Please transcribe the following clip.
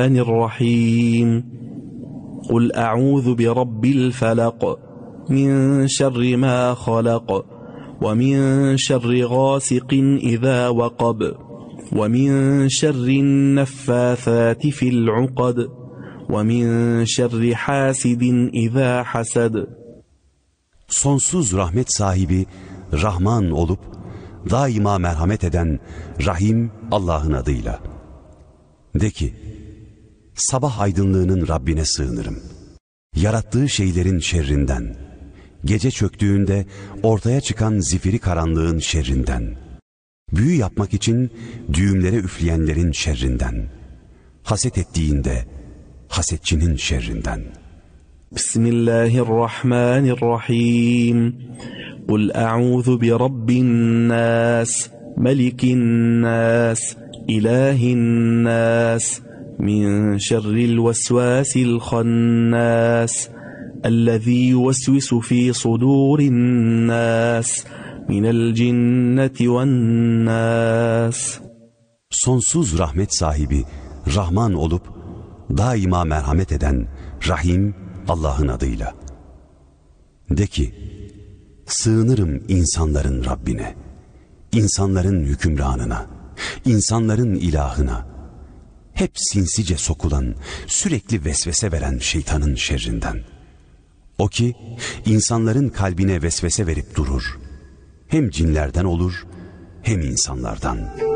الرحيم قل أعوذ برب الفلق من شر ما خلق ومن شر غاسق إذا وقب ومن شر النفاثات في العقد ومن شر حاسد إذا حسد. Sonsuz rahmet sahibi Rahman olup daima merhamet eden Rahim Allah'ın adıyla. De ki, sabah aydınlığının Rabbine sığınırım. Yarattığı şeylerin şerrinden, gece çöktüğünde ortaya çıkan zifiri karanlığın şerrinden, büyü yapmak için düğümlere üfleyenlerin şerrinden, haset ettiğinde hasetçinin şerrinden. Bismillahirrahmanirrahim. Kul a'udhu bi rabbin nas, melikin nas, ilahin nas, min şerril vesvasil khannas, ellezî yuvesvisu fî sudûrin nas, minel cinneti ven nas. Sonsuz rahmet sahibi Rahman olup daima merhamet eden Rahim Allah'ın adıyla. De ki, sığınırım insanların Rabbine, insanların hükümranına, insanların ilahına, hep sinsice sokulan, sürekli vesvese veren şeytanın şerrinden. O ki, insanların kalbine vesvese verip durur, hem cinlerden olur, hem insanlardan.